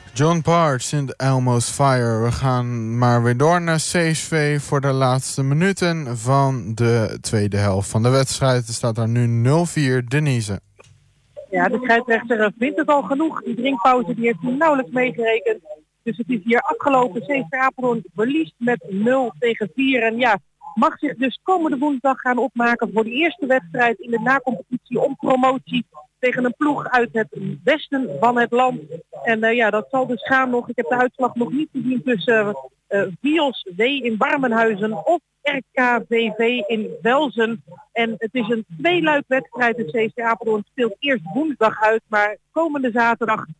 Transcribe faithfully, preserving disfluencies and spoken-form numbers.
John Parr, Saint Elmo's Fire. We gaan maar weer door naar C S V voor de laatste minuten van de tweede helft van de wedstrijd. Er staat daar nu nul vier, Denise. Ja, de scheidsrechter vindt het al genoeg. Die drinkpauze die heeft hij nauwelijks meegerekend. Dus het is hier afgelopen. C S V Apeldoorn verliest met nul tegen vier. En ja, mag zich dus komende woensdag gaan opmaken voor de eerste wedstrijd in de nacompetitie om promotie tegen een ploeg uit het westen van het land. En uh, ja, dat zal dus gaan nog. Ik heb de uitslag nog niet gezien tussen uh, Vios W in Barmenhuizen of R K V V in Velzen. En het is een tweeluik wedstrijd. De C S V Apeldoorn speelt eerst woensdag uit, maar komende zaterdag